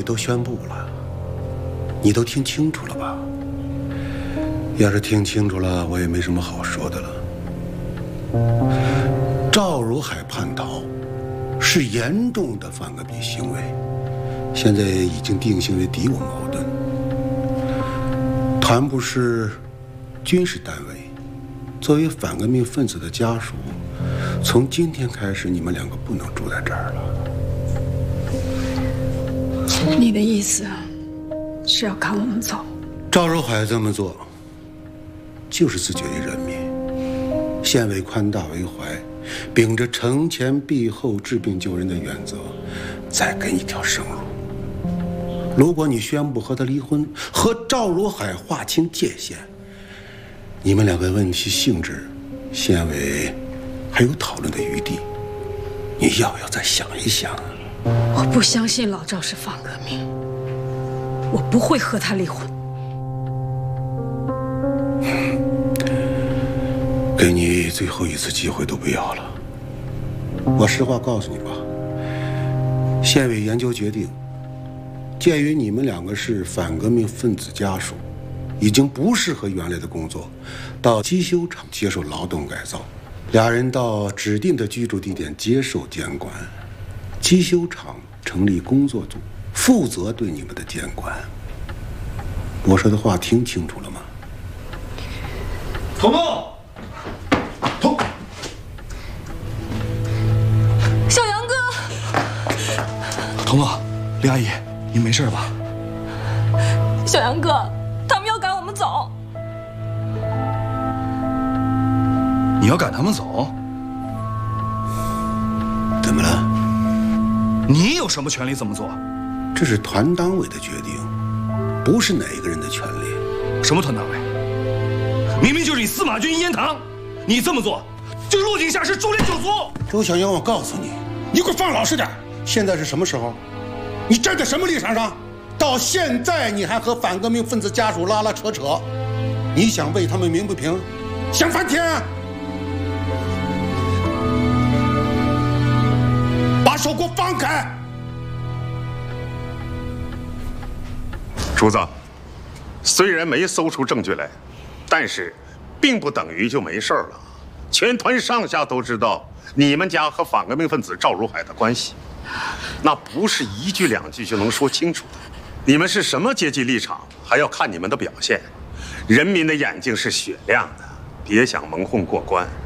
都宣布了，你都听清楚了吧？要是听清楚了，我也没什么好说的了。赵如海叛逃是严重的反革命行为，现在已经定性为敌我矛盾。团部是军事单位，作为反革命分子的家属，从今天开始，你们两个不能住在这儿了。 你的意思是要赶我们走？ 赵如海这么做，就是自觉于人民。县委宽大为怀，秉着惩前毖后、治病救人的原则，再给你条生路。如果你宣布和他离婚，和赵如海划清界限，你们两个问题性质，县委还有讨论的余地。你要不要再想一想啊？ 我不相信老赵是反革命，我不会和他离婚。 给你最后一次机会都不要了。我实话告诉你吧，县委研究决定，鉴于你们两个是反革命分子家属，已经不适合原来的工作，到机修厂接受劳动改造。俩人到指定的居住地点接受监管，机修厂成立工作组，负责对你们的监管。我说的话听清楚了吗？ 童梦， 小杨哥， 童梦，李阿姨，您没事吧？ 小杨哥，他们要赶我们走。 你要赶他们走？ 怎么了？ 你有什么权利这么做？ 这是团党委的决定，不是哪一个人的权利。 什么团党委？明明就是你司马军一言堂，你这么做，就是落井下石，株连九族。 周小英，我告诉你，你给我放老实点。现在是什么时候？你站在什么立场上？到现在你还和反革命分子家属拉拉扯扯，你想为他们鸣不平？想翻天啊！把手给我放开！ 主子，虽然没搜出证据来，但是并不等于就没事了。全团上下都知道你们家和反革命分子赵如海的关系，那不是一句两句就能说清楚的。你们是什么阶级立场，还要看你们的表现。人民的眼睛是雪亮的，别想蒙混过关。